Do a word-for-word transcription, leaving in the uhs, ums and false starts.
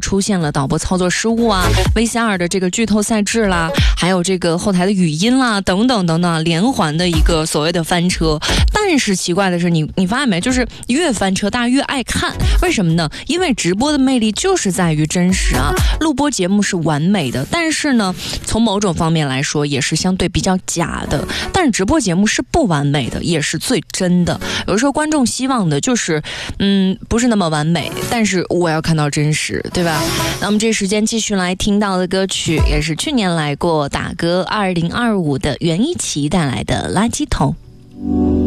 出现了导播操作失误啊 V C R 的这个剧透赛制啦，还有这个后台的语音啦等等等等，连环的一个所谓的翻车。但是奇怪的是，你你发现没，就是越翻车大家越爱看，为什么呢？因为直播的魅力就是在于真实啊。录播节目是完美的，但是呢从某种方面来说也是相对比较假的，但是直播节目是不完美的，也是最真的。有时候观众希望的就是嗯不是那么完美，但是我要看到真实，对吧？那我们这时间继续来听到的歌曲，也是去年来过打歌二零二五的袁一奇带来的垃圾桶。